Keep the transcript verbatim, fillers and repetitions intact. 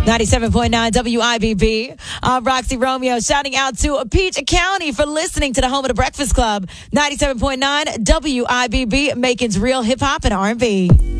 ninety-seven point nine W I B B. I'm Roxy Romeo, shouting out to Peach County for listening to the home of the Breakfast Club. ninety-seven point nine W I B B, Macon's real hip hop and R and B.